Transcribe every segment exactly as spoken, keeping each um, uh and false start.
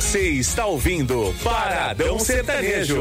Você está ouvindo Paradão Sertanejo.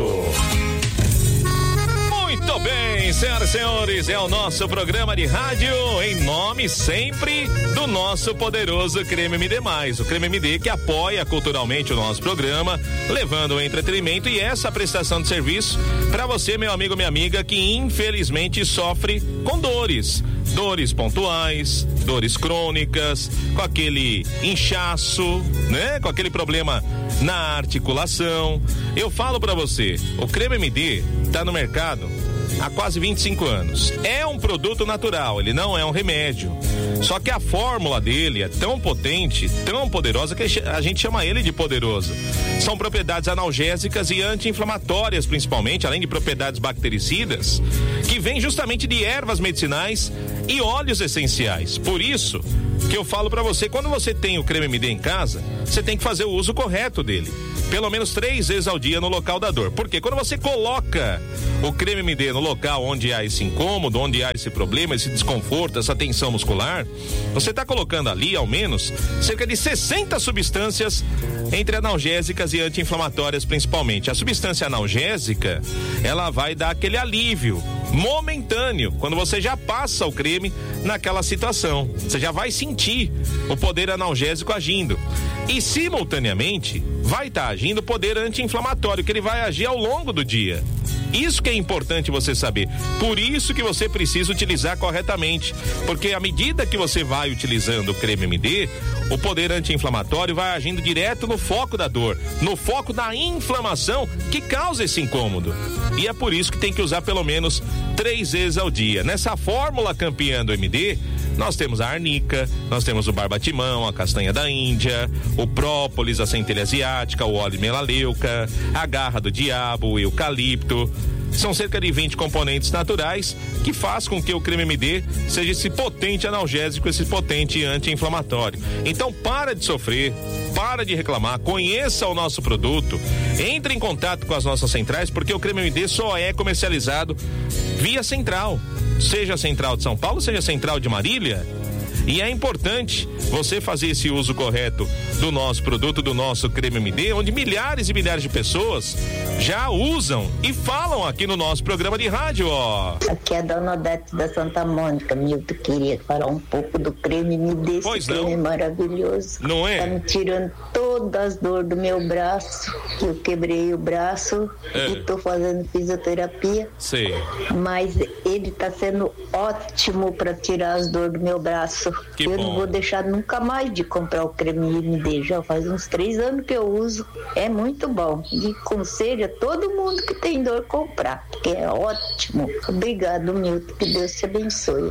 Muito bem, senhoras e senhores, é o nosso programa de rádio em nome sempre do nosso poderoso Creme M D mais, o Creme M D que apoia culturalmente o nosso programa, levando o entretenimento e essa prestação de serviço para você, meu amigo, minha amiga, que infelizmente sofre com dores. Dores pontuais, dores crônicas, com aquele inchaço, né? Com aquele problema na articulação. Eu falo pra você, o Creme M D tá no mercado há quase vinte e cinco anos. É um produto natural, ele não é um remédio. Só que a fórmula dele é tão potente, tão poderosa, que a gente chama ele de poderoso. São propriedades analgésicas e anti-inflamatórias, principalmente, além de propriedades bactericidas, que vêm justamente de ervas medicinais e óleos essenciais. Por isso que eu falo pra você, quando você tem o Creme M D em casa, você tem que fazer o uso correto dele. Pelo menos três vezes ao dia no local da dor. Porque quando você coloca o Creme M D no local onde há esse incômodo, onde há esse problema, esse desconforto, essa tensão muscular, você está colocando ali, ao menos, cerca de sessenta substâncias, entre analgésicas e anti-inflamatórias principalmente. A substância analgésica, ela vai dar aquele alívio momentâneo, quando você já passa o creme naquela situação. Você já vai sentir o poder analgésico agindo. E simultaneamente vai estar tá agindo o poder anti-inflamatório, que ele vai agir ao longo do dia. Isso que é importante você saber. Por isso que você precisa utilizar corretamente. Porque à medida que você vai utilizando o Creme M D, o poder anti-inflamatório vai agindo direto no foco da dor, no foco da inflamação que causa esse incômodo. E é por isso que tem que usar pelo menos três vezes ao dia. Nessa fórmula campeã do M D, nós temos a arnica, nós temos o barbatimão, a castanha da Índia, o própolis, a centelha asiática, o óleo melaleuca, a garra do diabo, o eucalipto. São cerca de vinte componentes naturais que faz com que o Creme M D seja esse potente analgésico, esse potente anti-inflamatório. Então para de sofrer, para de reclamar, conheça o nosso produto, entre em contato com as nossas centrais, porque o Creme M D só é comercializado via central, seja a central de São Paulo, seja a central de Marília. E é importante você fazer esse uso correto do nosso produto, do nosso Creme M D, onde milhares e milhares de pessoas já usam e falam aqui no nosso programa de rádio, ó. Aqui é a Dona Odete da Santa Mônica. Milton, queria falar um pouco do Creme M D. Esse pois creme não. maravilhoso. Não é? Tá me tirando todas as dores do meu braço, que eu quebrei o braço é. e tô fazendo fisioterapia. Sei. Mas ele tá sendo ótimo para tirar as dores do meu braço. Que eu bom. Não vou deixar nunca mais de comprar o Creme M D. Já faz uns três anos que eu uso. É muito bom. E aconselho a todo mundo que tem dor comprar, que é ótimo. Obrigado, Milton. Que Deus te abençoe.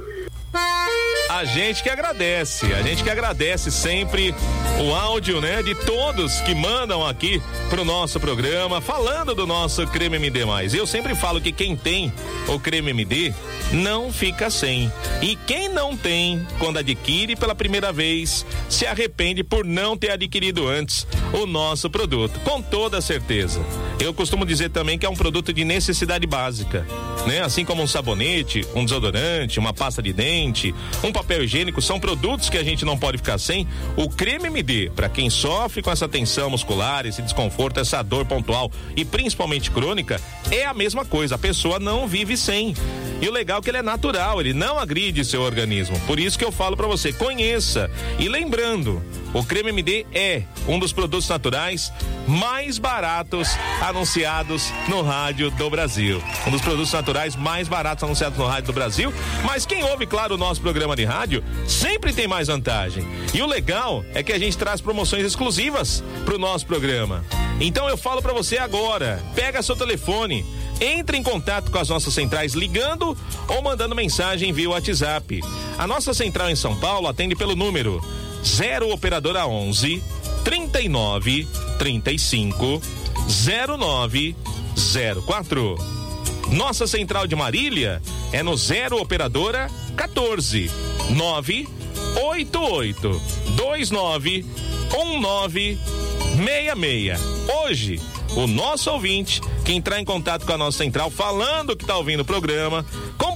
A gente que agradece, a gente que agradece sempre o áudio, né, de todos que mandam aqui pro nosso programa, falando do nosso Creme M D mais. Eu sempre falo que quem tem o Creme M D não fica sem. E quem não tem, quando adquire pela primeira vez, se arrepende por não ter adquirido antes o nosso produto, com toda certeza. Eu costumo dizer também que é um produto de necessidade básica, né? Assim como um sabonete, um desodorante, uma pasta de dente, um papel higiênico, são produtos que a gente não pode ficar sem. O Creme M D, para quem sofre com essa tensão muscular, esse desconforto, essa dor pontual e principalmente crônica, é a mesma coisa, a pessoa não vive sem. E o legal é que ele é natural, ele não agride seu organismo. Por isso que eu falo para você, conheça. E lembrando, o Creme M D é um dos produtos naturais mais baratos anunciados no rádio do Brasil. Um dos produtos naturais mais baratos anunciados no rádio do Brasil. Mas quem ouve, claro, o nosso programa de rádio, sempre tem mais vantagem. E o legal é que a gente traz promoções exclusivas pro nosso programa. Então eu falo para você agora, pega seu telefone, entre em contato com as nossas centrais ligando ou mandando mensagem via WhatsApp. A nossa central em São Paulo atende pelo número zero operadora onze, trinta e nove, trinta e cinco, zero nove zero quatro. Nossa central de Marília é no zero operadora quatorze, nove oito oito, dois nove, um nove seis seis. Hoje, o nosso ouvinte que entrar em contato com a nossa central falando que está ouvindo o programa, com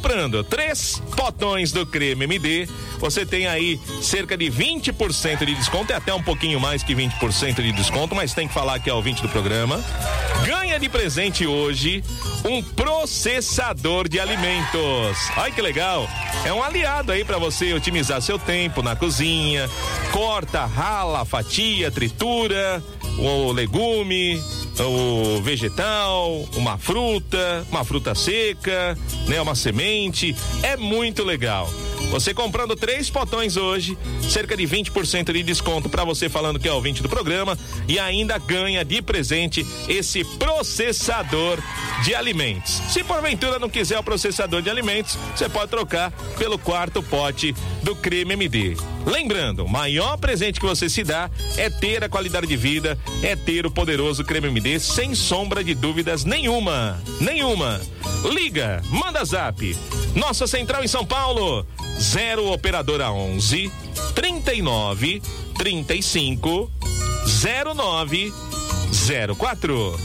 Comprando três potões do creme M D, você tem aí cerca de vinte por cento de desconto, é até um pouquinho mais que vinte por cento de desconto, mas tem que falar que é ouvinte do programa. Ganha de presente hoje um processador de alimentos. Ai, que legal! É um aliado aí para você otimizar seu tempo na cozinha. Corta, rala, fatia, tritura o legume, o vegetal, uma fruta, uma fruta seca, né, uma semente. É muito legal. Você comprando três potões hoje, cerca de vinte por cento de desconto para você falando que é ouvinte do programa, e ainda ganha de presente esse processador de alimentos. Se porventura não quiser o processador de alimentos, você pode trocar pelo quarto pote do creme M D. Lembrando, o maior presente que você se dá é ter a qualidade de vida, é ter o poderoso creme M D, sem sombra de dúvidas nenhuma, nenhuma. Liga, manda zap. Nossa central em São Paulo, zero operadora onze, trinta e nove, trinta e cinco, zero nove, zero quatro.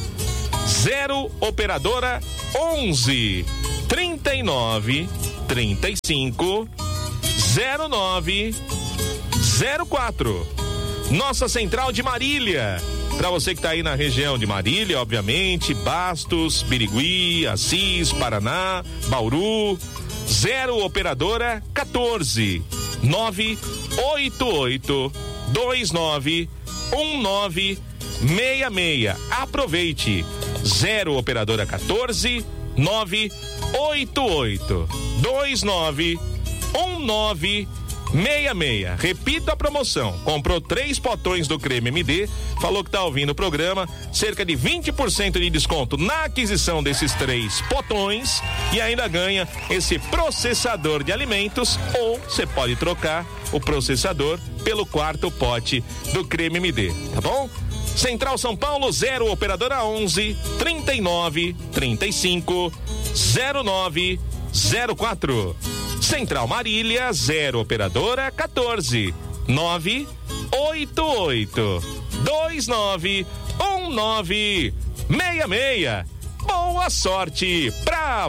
Zero operadora onze, trinta e nove, trinta e cinco, zero nove, zero quatro. Nossa central de Marília, para você que tá aí na região de Marília, obviamente, Bastos, Birigui, Assis, Paraná, Bauru. Zero operadora quatorze, nove oito oito, dois nove, um nove seis seis. Aproveite. Zero operadora quatorze, nove oito oito, dois nove, um nove seis seis. Repita a promoção. Comprou três potões do creme M D, falou que tá ouvindo o programa, cerca de vinte por cento de desconto na aquisição desses três potões e ainda ganha esse processador de alimentos, ou você pode trocar o processador pelo quarto pote do creme M D, tá bom? Central São Paulo, zero operadora onze, trinta e nove, trinta e cinco, zero nove, zero quatro. Central Marília, zero operadora quatorze, nove oito oito, dois nove, um nove seis seis. Boa sorte pra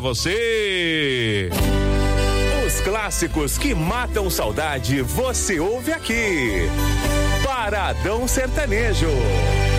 você! Os clássicos que matam saudade você ouve aqui. Paradão Sertanejo.